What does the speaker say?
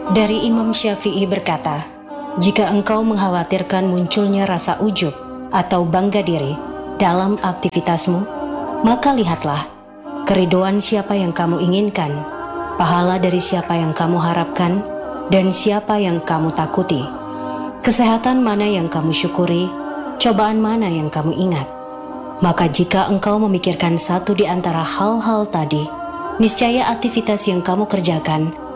Dari Imam Syafi'i berkata, jika engkau mengkhawatirkan munculnya rasa ujub atau bangga diri dalam aktivitasmu, maka lihatlah keridoan siapa yang kamu inginkan, pahala dari siapa yang kamu harapkan, dan siapa yang kamu takuti. Kesehatan mana yang kamu syukuri, cobaan mana yang kamu ingat. Maka jika engkau memikirkan satu di antara hal-hal tadi, niscaya aktivitas yang kamu kerjakan